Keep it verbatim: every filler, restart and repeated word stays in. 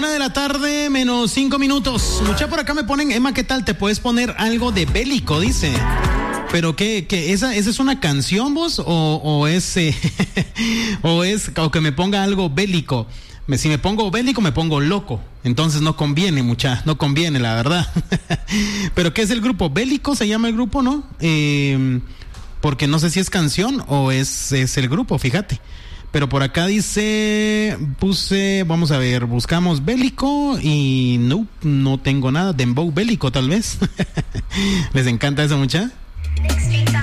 Una de la tarde, menos cinco minutos. Mucha por acá me ponen, Emma, ¿qué tal? ¿Te puedes poner algo de bélico? Dice. ¿Pero qué? qué esa, ¿Esa es una canción, vos? ¿O, o es, eh, o es, o que me ponga algo bélico? Me, si me pongo bélico, me pongo loco. Entonces no conviene, mucha, no conviene, la verdad. ¿Pero qué es el grupo? Bélico se llama el grupo, ¿no? Eh, porque no sé si es canción o es, es el grupo, fíjate. Pero por acá dice, puse, vamos a ver, buscamos bélico y no, no tengo nada. Dembow bélico, tal vez. ¿Les encanta eso, mucha?